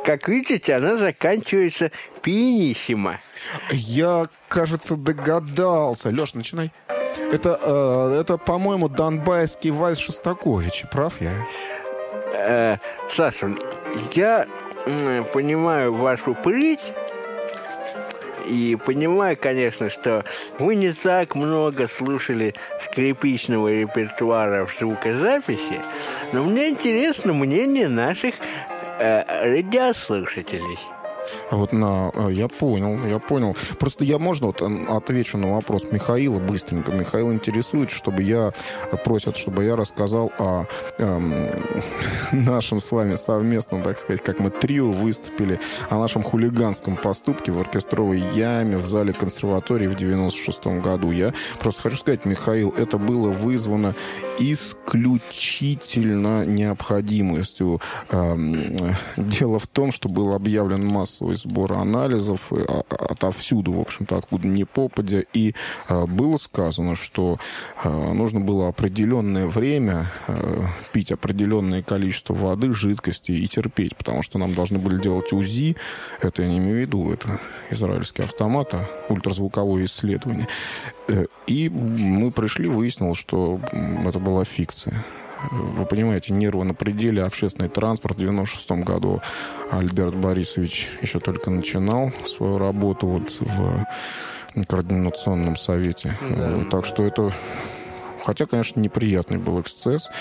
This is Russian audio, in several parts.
Как видите, она заканчивается пианиссимо. Я, кажется, догадался. Леш, начинай. Это, по-моему, донбайский вальс Шостаковича. Прав я? Саша, я понимаю вашу прыть и понимаю, конечно, что вы не так много слушали скрипичного репертуара в звукозаписи, но мне интересно мнение наших радиослушателей. Я понял. Просто можно отвечу на вопрос Михаила быстренько. Михаил интересует, просят, чтобы я рассказал о нашем с вами совместном, так сказать, как мы трио выступили, о нашем хулиганском поступке в оркестровой яме в зале консерватории в 96-м году. Я просто хочу сказать, Михаил, это было вызвано исключительно необходимостью. Дело в том, что был объявлен массовый сбор анализов отовсюду, в общем-то, откуда ни попадя, и было сказано, что нужно было определенное время пить определенное количество воды, жидкости и терпеть, потому что нам должны были делать УЗИ, это я не имею в виду, это израильский автомат, а ультразвуковое исследование. И мы пришли, выяснилось, что это была фикция. Вы понимаете, нервы на пределе, общественный транспорт. В 96-м году Альберт Борисович еще только начинал свою работу в координационном совете. Да. Так что это... Хотя, конечно, неприятный был эксцесс.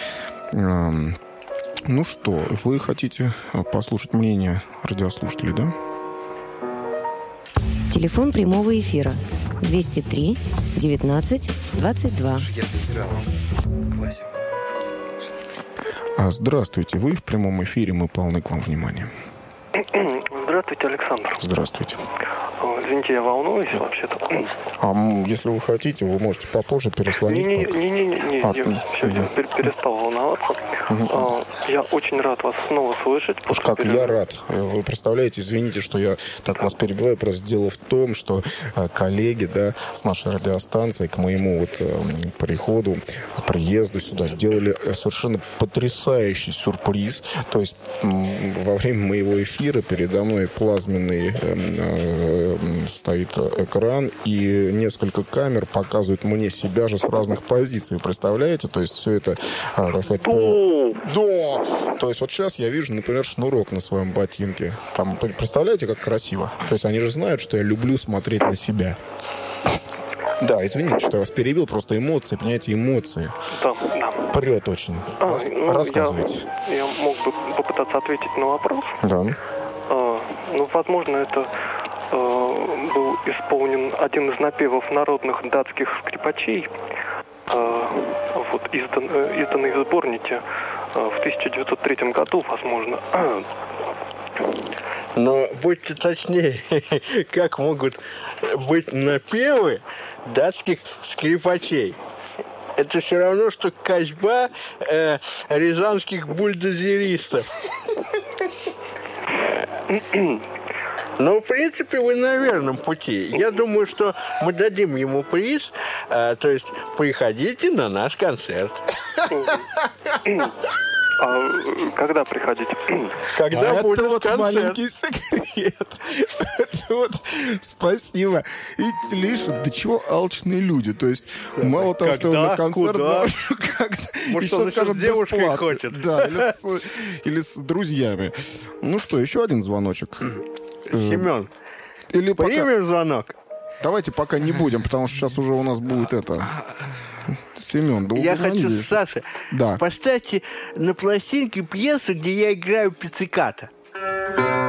Ну что, вы хотите послушать мнение радиослушателей, да? Телефон прямого эфира 203 19 22. Здравствуйте, вы в прямом эфире, мы полны к вам внимания. Здравствуйте, Александр. Здравствуйте. Извините, я волнуюсь вообще-то. Если вы хотите, вы можете попозже перезвонить. Не, я перестал волноваться. Я очень рад вас снова слышать. Я рад. Вы представляете, извините, что я так вас перебиваю, просто дело в том, что коллеги, с нашей радиостанции к моему приезду сюда сделали совершенно потрясающий сюрприз. То есть во время моего эфира передо мной плазменный стоит экран, и несколько камер показывают мне себя же с разных позиций. Вы представляете? То есть все это, так сказать, Да! То есть вот сейчас я вижу, например, шнурок на своем ботинке. Там, представляете, как красиво? То есть они же знают, что я люблю смотреть на себя. Да, извините, что я вас перебил, просто эмоции, понимаете, эмоции. Да. Прет очень. Рассказывайте. Я мог бы попытаться ответить на вопрос. Да. Возможно, это был исполнен один из напевов народных датских скрипачей, изданный в сборнике в 1903 году, возможно. Но будьте точнее, как могут быть напевы датских скрипачей? Это все равно, что косьба рязанских бульдозеристов. Но, в принципе, вы на верном пути. Я думаю, что мы дадим ему приз. То есть, приходите на наш концерт. Когда приходить? Когда будет концерт. Это маленький секрет. Спасибо. Видите, Лиша, до чего алчные люди. То есть, мало того, что он на концерт звоню, может, он еще с девушкой хочет. Да, или с друзьями. Ну что, еще один звоночек. Семен, примем звонок? Давайте пока не будем, потому что сейчас уже у нас будет Семен, да я хочу, Саша, поставьте на пластинке пьесу, где я играю пицциката.